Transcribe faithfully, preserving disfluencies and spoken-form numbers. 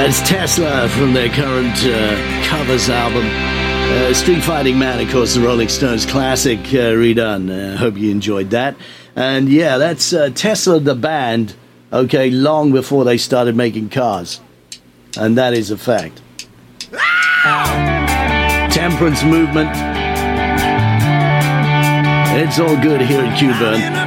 That's Tesla from their current uh, covers album. Uh, Street Fighting Man, of course, the Rolling Stones classic uh, redone. I uh, hope you enjoyed that. And yeah, that's uh, Tesla, the band, okay, long before they started making cars. And that is a fact. Temperance movement. It's all good here in Cuba.